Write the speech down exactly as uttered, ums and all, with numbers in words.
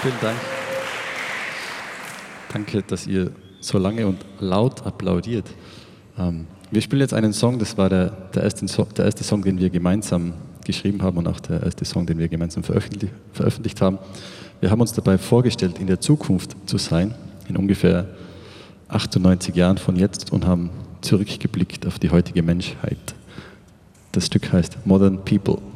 Vielen Dank. Danke, dass ihr so lange und laut applaudiert. Ähm, wir spielen jetzt einen Song, das war der, der, erste, der erste Song, den wir gemeinsam geschrieben haben und auch der erste Song, den wir gemeinsam veröffentlich, veröffentlicht haben. Wir haben uns dabei vorgestellt, in der Zukunft zu sein, in ungefähr achtundneunzig Jahren von jetzt, und haben zurückgeblickt auf die heutige Menschheit. Das Stück heißt Modern People.